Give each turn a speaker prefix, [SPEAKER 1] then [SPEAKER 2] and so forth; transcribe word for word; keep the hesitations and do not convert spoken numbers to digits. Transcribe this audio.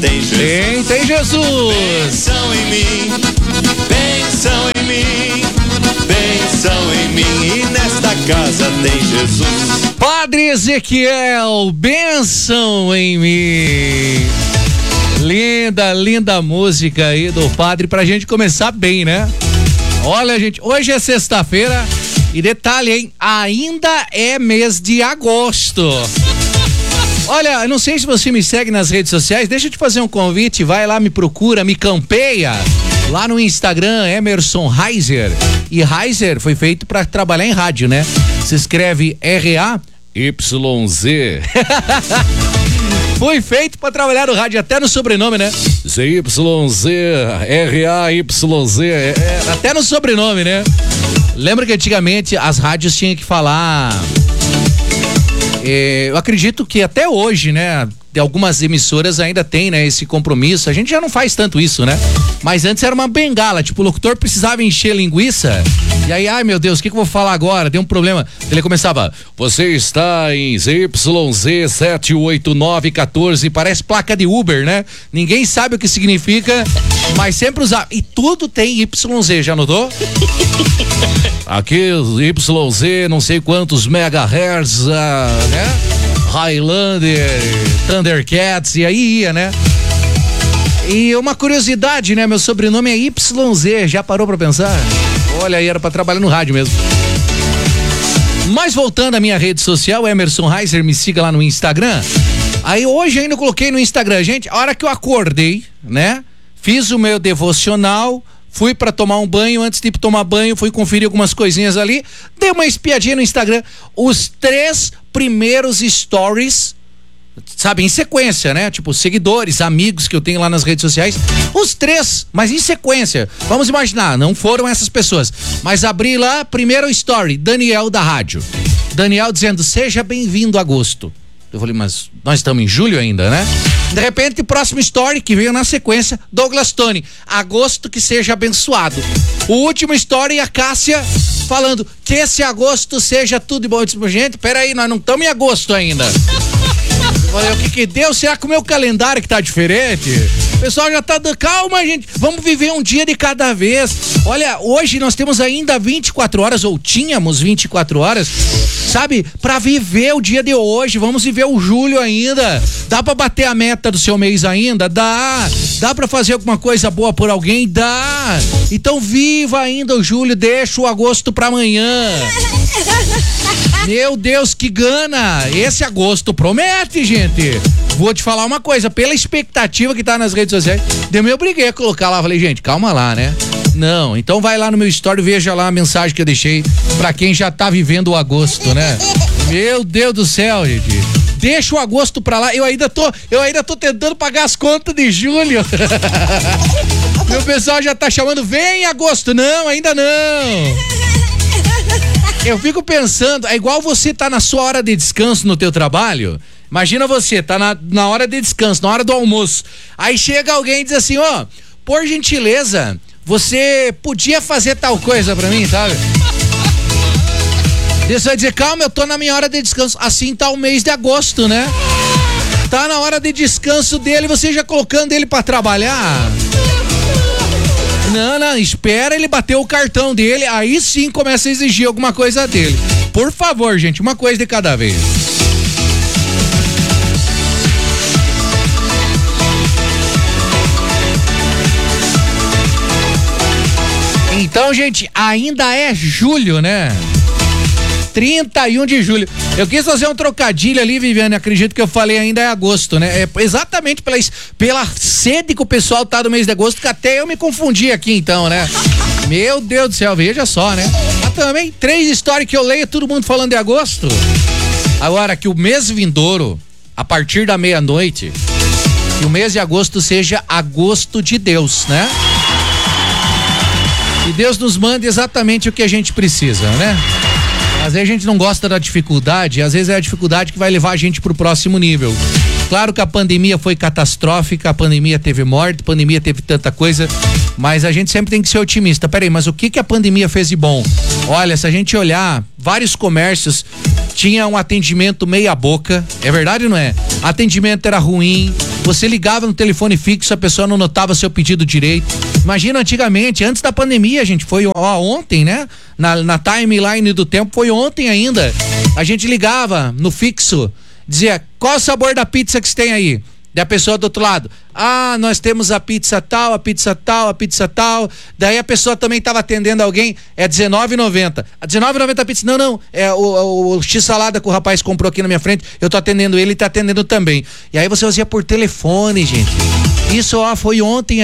[SPEAKER 1] tem Jesus.
[SPEAKER 2] Tem, tem Jesus.
[SPEAKER 1] Bênção em mim, bênção em mim, bênção em mim. E nesta casa tem Jesus.
[SPEAKER 2] Padre Ezequiel, bênção em mim. Linda, linda música aí do padre pra gente começar bem, né? Olha, gente, hoje é sexta-feira e detalhe, hein? Ainda é mês de agosto. Olha, eu não sei se você me segue nas redes sociais, deixa eu te fazer um convite, vai lá, me procura, me campeia. Lá no Instagram, Emerson Reiser. E Reiser foi feito pra trabalhar em rádio, né? Se escreve R A Y Z. Foi feito pra trabalhar no rádio, até no sobrenome, né? Z Y Z, R A Y Z, é, até no sobrenome, né? Lembra que antigamente as rádios tinham que falar... É, eu acredito que até hoje, né? Algumas emissoras ainda tem, né, esse compromisso. A gente já não faz tanto isso, né? Mas antes era uma bengala, tipo, o locutor precisava encher linguiça. E aí, ai meu Deus, o que, que eu vou falar agora? Deu um problema. Ele começava, você está em Z Y Z sete oito nove um quatro, parece placa de Uber, né? Ninguém sabe o que significa, mas sempre usava. E tudo tem Y Z, já notou? Aqui, Y Z, não sei quantos megahertz, uh, né? Highlander, Thundercats, e aí ia, né? E uma curiosidade, né? Meu sobrenome é Y Z, já parou pra pensar? Olha aí, era pra trabalhar no rádio mesmo. Mas voltando à minha rede social, Emerson Reiser, me siga lá no Instagram. Aí hoje ainda eu coloquei no Instagram, gente, a hora que eu acordei, né? Fiz o meu devocional, fui pra tomar um banho, antes de tomar banho, fui conferir algumas coisinhas ali, dei uma espiadinha no Instagram, os três primeiros stories, sabe, em sequência, né? Tipo, seguidores, amigos que eu tenho lá nas redes sociais, os três, mas em sequência. Vamos imaginar, não foram essas pessoas, mas abri lá, primeiro story, Daniel da rádio. Daniel dizendo, seja bem-vindo a agosto. Eu falei, mas nós estamos em julho ainda, né? De repente, próximo story que veio na sequência, Douglas Tony, agosto que seja abençoado. O último story, a Cássia falando, que esse agosto seja tudo de bom. Eu disse, gente, peraí, nós não estamos em agosto ainda. Olha, o que que deu? Será que o meu calendário que tá diferente? O pessoal já tá dando, calma, gente, vamos viver um dia de cada vez. Olha, hoje nós temos ainda vinte e quatro horas, ou tínhamos vinte e quatro horas, sabe, pra viver o dia de hoje. Vamos viver o julho ainda. Dá pra bater a meta do seu mês ainda? Dá. Dá pra fazer alguma coisa boa por alguém? Dá. Então viva ainda o julho, deixa o agosto pra amanhã. Meu Deus, que gana! Esse agosto promete, gente. Vou te falar uma coisa, pela expectativa que tá nas redes sociais, eu me obriguei a colocar lá, falei, gente, calma lá, né? Não, então vai lá no meu story, veja lá a mensagem que eu deixei pra quem já tá vivendo o agosto, né? Meu Deus do céu, gente. Deixa o agosto pra lá, eu ainda tô, eu ainda tô tentando pagar as contas de julho. Meu pessoal já tá chamando, vem agosto, não, ainda não. Eu fico pensando, é igual você tá na sua hora de descanso no teu trabalho. Imagina você, tá na, na hora de descanso, na hora do almoço. Aí chega alguém e diz assim, ó, oh, por gentileza, você podia fazer tal coisa pra mim, sabe? Você vai dizer, calma, eu tô na minha hora de descanso. Assim tá o mês de agosto, né? Tá na hora de descanso dele, você já colocando ele pra trabalhar. Não, não, espera ele bater o cartão dele, aí sim começa a exigir alguma coisa dele. Por favor, gente, uma coisa de cada vez. Então, gente, ainda é julho, né? trinta e um de julho. Eu quis fazer um trocadilho ali, Viviane, acredito que eu falei ainda é agosto, né? É exatamente pela, pela sede que o pessoal tá do mês de agosto, que até eu me confundi aqui então, né? Meu Deus do céu, veja só, né? Mas também, três histórias que eu leio, todo mundo falando de agosto. Agora, que o mês vindouro, a partir da meia-noite, que o mês de agosto seja agosto de Deus, né? E Deus nos manda exatamente o que a gente precisa, né? Às vezes a gente não gosta da dificuldade, às vezes é a dificuldade que vai levar a gente pro próximo nível. Claro que a pandemia foi catastrófica, a pandemia teve morte, a pandemia teve tanta coisa, mas a gente sempre tem que ser otimista. Peraí, mas o que que a pandemia fez de bom? Olha, se a gente olhar, vários comércios tinham um atendimento meia boca, é verdade ou não é? Atendimento era ruim, Você ligava no telefone fixo, a pessoa não notava seu pedido direito. Imagina antigamente, antes da pandemia, gente, foi ó, ontem, né? Na, na timeline do tempo, foi ontem ainda. A gente ligava no fixo, dizia, qual o sabor da pizza que você tem aí? Da pessoa do outro lado, ah, nós temos a pizza tal, a pizza tal, a pizza tal. Daí a pessoa também estava atendendo alguém, é dezenove e noventa. A dezenove e noventa a pizza, não, não, é o, o, o X-salada que o rapaz comprou aqui na minha frente, eu tô atendendo ele e tá atendendo também. E aí você fazia por telefone, gente. Isso, ó, foi ontem